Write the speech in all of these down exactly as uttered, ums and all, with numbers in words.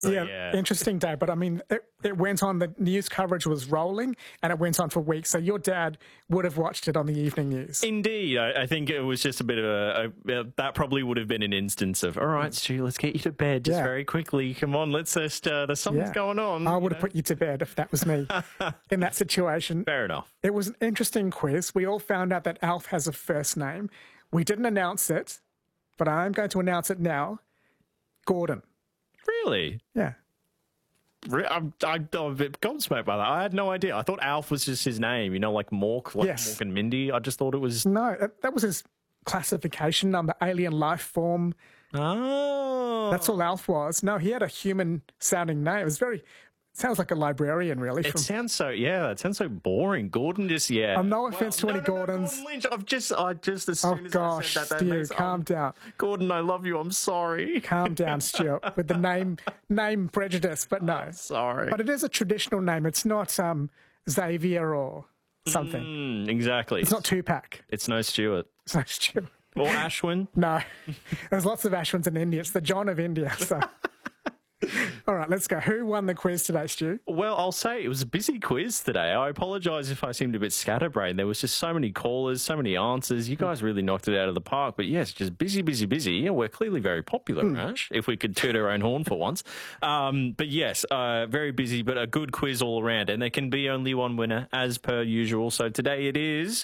So, Yeah, yeah. interesting day. But I mean, it, it went on, the news coverage was rolling and it went on for weeks. So your dad would have watched it on the evening news. Indeed. I, I think it was just a bit of a, a, a, that probably would have been an instance of, all right, Stu, let's get you to bed just Yeah. very quickly. Come on, let's just, uh, there's something's Yeah. going on. I you would have know? put you to bed if that was me in that situation. Fair enough. It was an interesting quiz. We all found out that Alf has a first name. We didn't announce it, but I am going to announce it now. Gordon. Really? Yeah. Re- I'm, I'm, I'm a bit gobsmacked by that. I had no idea. I thought Alf was just his name, you know, like Mork, like Yes. Mork and Mindy. I just thought it was. No, that, that was his classification number, alien life form. Oh. That's all Alf was. No, he had a human-sounding name. It was very... Sounds like a librarian, really. It From, sounds so, yeah, it sounds so boring. Gordon just, yeah. Um, no offense to no, any no, no, Gordons. Gordon Lynch. I've just, I just, as oh, soon as gosh, I said that, that Stu, makes- calm um, down. Gordon, I love you. I'm sorry. Calm down, Stuart, with the name name prejudice, but no. Sorry. But it is a traditional name. It's not um, Xavier or something. Mm, exactly. It's not Tupac. It's no Stuart. It's not Stuart. Or Ashwin. No. There's lots of Ashwins in India. It's the John of India. So. All right, let's go. Who won the quiz today, Stu? Well, I'll say it was a busy quiz today. I apologise if I seemed a bit scatterbrained. There was just so many callers, so many answers. You guys really knocked it out of the park. But yes, just busy, busy, busy. Yeah, we're clearly very popular, Rash, if we could toot our own horn for once. Um, but yes, uh, very busy, but a good quiz all around. And there can be only one winner, as per usual. So today it is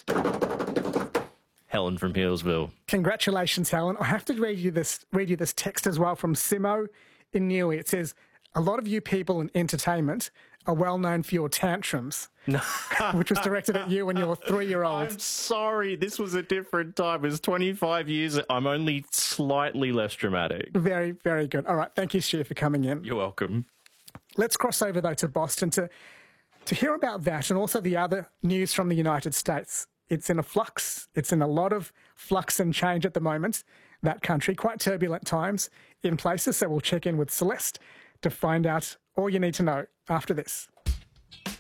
Helen from Healesville. Congratulations, Helen. I have to read you this read you this text as well from Simo in Newey. It says, a lot of you people in entertainment are well known for your tantrums, which was directed at you and your three-year-old. I'm sorry, this was a different time. It was twenty-five years. I'm only slightly less dramatic. Very, very good. All right, thank you, Stu, for coming in. You're welcome. Let's cross over, though, to Boston to, to hear about that and also the other news from the United States. It's in a flux. It's in a lot of flux and change at the moment, that country. Quite turbulent times in places. So we'll check in with Celeste to find out all you need to know after this.